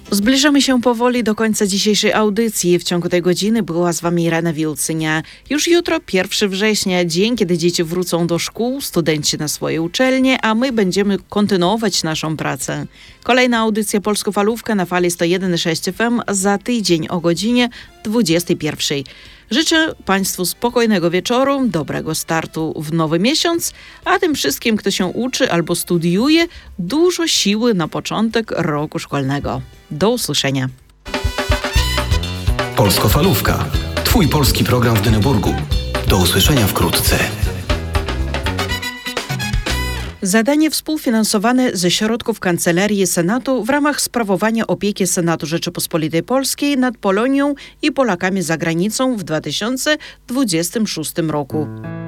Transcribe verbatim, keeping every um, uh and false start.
Zbliżamy się powoli do końca dzisiejszej audycji. W ciągu tej godziny była z Wami Irena Wilcynia. Już jutro, pierwszego września, dzień, kiedy dzieci wrócą do szkół, studenci na swoje uczelnie, a my będziemy kontynuować naszą pracę. Kolejna audycja Polskofalówka na fali sto jeden przecinek sześć F M za tydzień o godzinie dwudziestej pierwszej. Życzę Państwu spokojnego wieczoru, dobrego startu w nowy miesiąc, a tym wszystkim, kto się uczy albo studiuje, dużo siły na początek roku szkolnego. Do usłyszenia. Polskofalówka. Twój polski program w Dyneburgu. Do usłyszenia wkrótce. Zadanie współfinansowane ze środków Kancelarii Senatu w ramach sprawowania opieki Senatu Rzeczypospolitej Polskiej nad Polonią i Polakami za granicą w dwa tysiące dwudziestym szóstym roku.